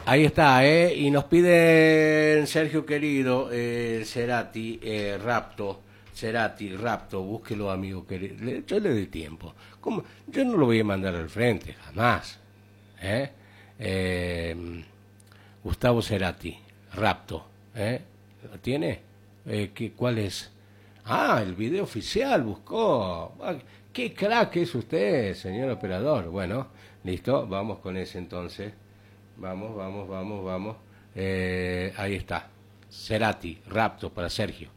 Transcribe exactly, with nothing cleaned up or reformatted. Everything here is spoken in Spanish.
Ahí está, ¿eh? Y nos piden, Sergio querido, eh, Cerati, eh, Rapto, Cerati, Rapto, búsquelo, amigo querido. Le- Yo le doy tiempo. ¿Cómo? Yo no lo voy a mandar al frente, jamás. ¿Eh? Eh, Gustavo Cerati, Rapto, ¿eh? ¿Lo tiene? Eh, ¿qué, ¿Cuál es? Ah, el video oficial buscó. Ah, qué crack es usted, señor operador. Bueno, listo, vamos con ese entonces. Vamos, vamos, vamos, vamos. Eh, ahí está. Cerati, Rapto para Sergio.